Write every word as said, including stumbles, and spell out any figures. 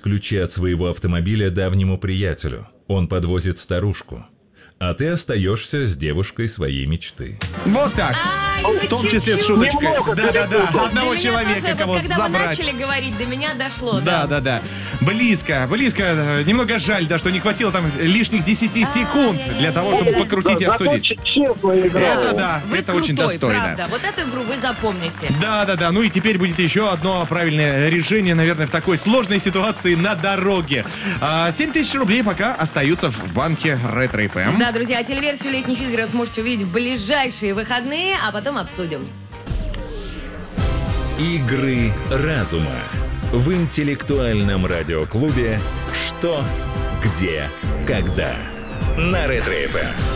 ключи от своего автомобиля давнему приятелю. Он подвозит старушку. А ты остаешься с девушкой своей мечты. Вот так. Ай, В том числе с шуточкой. Да-да-да. Одного до меня человека, тоже, кого вот когда забрать. вы начали говорить, до меня дошло. Да, да, да. Близко, близко. Немного жаль, да, что не хватило там лишних десяти секунд для того, чтобы покрутить и обсудить. Это да, Вы это крутой, очень достойно. правда. Вот эту игру вы запомните. Да, да, да. Ну и теперь будет еще одно правильное решение, наверное, в такой сложной ситуации на дороге. А, семь тысяч рублей пока остаются в банке Ретро эф эм. Да, друзья, телеверсию летних игр вы сможете увидеть в ближайшие выходные, а потом обсудим. Игры разума. В интеллектуальном радиоклубе «Что? Где? Когда?» на Ретро эф эм.